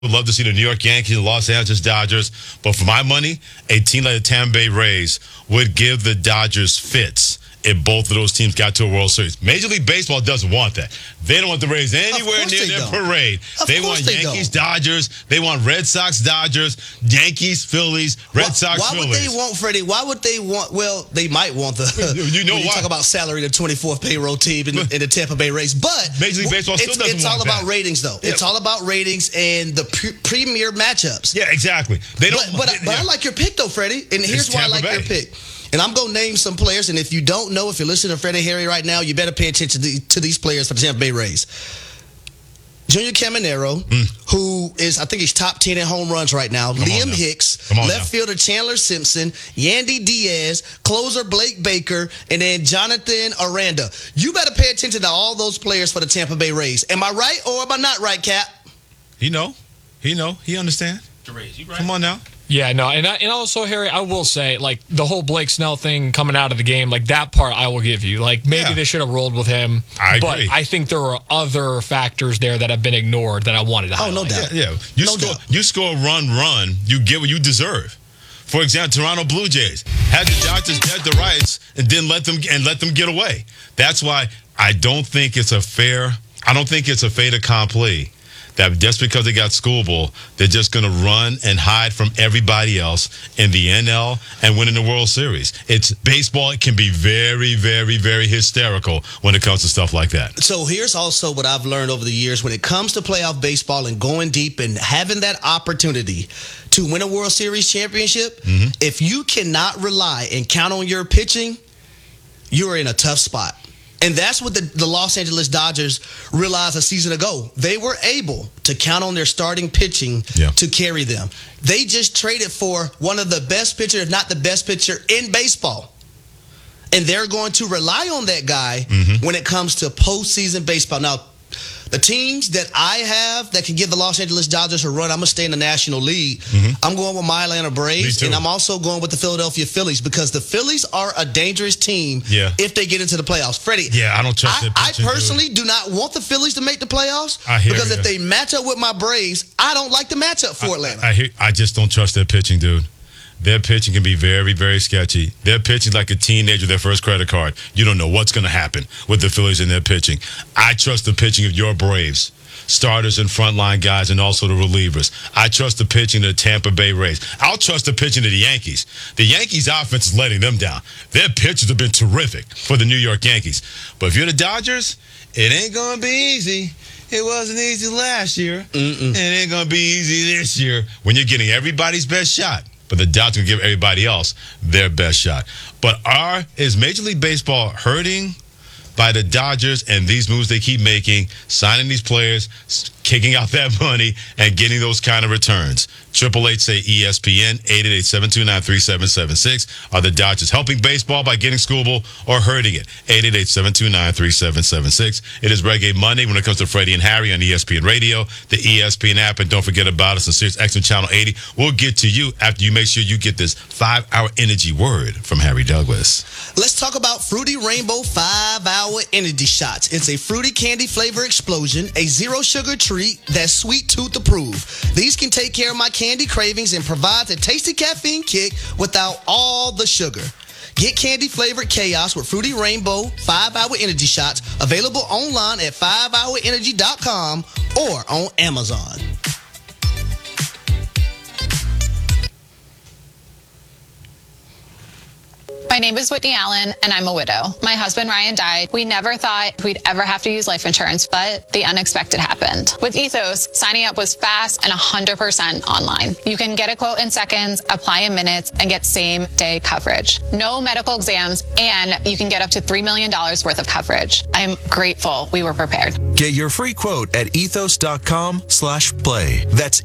would love to see the New York Yankees, the Los Angeles Dodgers. But for my money, a team like the Tampa Bay Rays would give the Dodgers fits if both of those teams got to a World Series. Major League Baseball doesn't want that. They don't want the Rays anywhere near their parade. They want Yankees, Dodgers. They want Red Sox, Dodgers, Yankees, Phillies, Red Sox, Phillies. Why would they want, Freddie? Why would they want, well, they might want the, you know when you talk about salary, the 24th payroll team in the Tampa Bay Rays. But Major League Baseball still doesn't want It's all about that. ratings, though. Yeah. It's all about ratings and the premier matchups. Yeah, exactly. They don't. But I like your pick, though, Freddie. And here's why I like your pick. And I'm going to name some players, and if you don't know, if you're listening to Freddie Harry right now, you better pay attention to these players for the Tampa Bay Rays. Junior Caminero, who is, I think he's top 10 in home runs right now. Liam Hicks, left fielder Chandler Simpson, Yandy Diaz, closer Blake Baker, and then Jonathan Aranda. You better pay attention to all those players for the Tampa Bay Rays. Am I right or am I not right, Cap? He understand. The Rays, you right? Come on now. Yeah, no, and also, Harry, I will say, like, the whole Blake Snell thing coming out of the game, like, that part I will give you. Like, maybe they should have rolled with him. I but agree. I think there are other factors there that have been ignored that I wanted to highlight. Oh, no doubt. Yeah. You score a run, you get what you deserve. For example, Toronto Blue Jays had the Dodgers dead to rights and didn't let them get away. That's why I don't think it's a fait accompli that just because they got schoolball, they're just going to run and hide from everybody else in the NL and win in the World Series. It's baseball. It can be very, very, very hysterical when it comes to stuff like that. So here's also what I've learned over the years when it comes to playoff baseball and going deep and having that opportunity to win a World Series championship. If you cannot rely and count on your pitching, you're in a tough spot. And that's what the Los Angeles Dodgers realized a season ago. They were able to count on their starting pitching to carry them. They just traded for one of the best pitchers, if not the best pitcher in baseball. And they're going to rely on that guy when it comes to postseason baseball. Now, the teams that I have that can give the Los Angeles Dodgers a run, I'm going to stay in the National League. I'm going with my Atlanta Braves, and I'm also going with the Philadelphia Phillies because the Phillies are a dangerous team if they get into the playoffs. Freddie, I don't trust their pitching, I personally do not want the Phillies to make the playoffs because if they match up with my Braves, I don't like the matchup for Atlanta. I just don't trust their pitching, dude. Their pitching can be very, very sketchy. Their pitching like a teenager with their first credit card. You don't know what's going to happen with the Phillies and their pitching. I trust the pitching of your Braves, starters and frontline guys, and also the relievers. I trust the pitching of the Tampa Bay Rays. I'll trust the pitching of the Yankees. The Yankees' offense is letting them down. Their pitchers have been terrific for the New York Yankees. But if you're the Dodgers, it ain't going to be easy. It wasn't easy last year. It ain't going to be easy this year when you're getting everybody's best shot. But the Dodgers will give everybody else their best shot. But is Major League Baseball hurting by the Dodgers and these moves they keep making, signing these players, kicking out that money, and getting those kind of returns? 888 say ESPN, 888-729-3776. Are the Dodgers helping baseball by getting schoolable or hurting it? 888-729-3776. It is Reggae Monday when it comes to Freddie and Harry on ESPN Radio, the ESPN app, and don't forget about us on Sirius XM Channel 80. We'll get to you after you make sure you get this 5-hour energy word from Harry Douglas. Let's talk about Fruity Rainbow 5-hour energy shots. It's a fruity candy flavor explosion, a zero sugar treat that's sweet tooth approved. These can take care of my candy cravings and provide a tasty caffeine kick without all the sugar. Get candy flavored chaos with Fruity Rainbow 5-hour energy shots, available online at 5hourenergy.com or on Amazon. My name is Whitney Allen, and I'm a widow. My husband, Ryan, died. We never thought we'd ever have to use life insurance, but the unexpected happened. With Ethos, signing up was fast and 100% online. You can get a quote in seconds, apply in minutes, and get same-day coverage. No medical exams, and you can get up to $3 million worth of coverage. I'm grateful we were prepared. Get your free quote at ethos.com/play. That's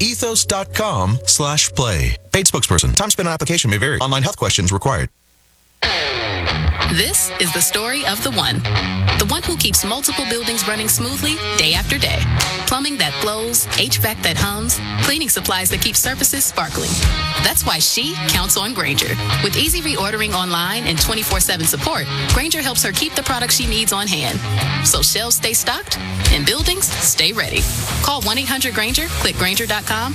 ethos.com/play. Paid spokesperson. Time spent on application may vary. Online health questions required. This is the story of the one who keeps multiple buildings running smoothly day after day. Plumbing that flows, HVAC that hums, cleaning supplies that keep surfaces sparkling. That's why she counts on Grainger. With easy reordering online and 24/7 support, Grainger helps her keep the products she needs on hand. So shelves stay stocked and buildings stay ready. Call 1-800-GRAINGER, click Grainger.com,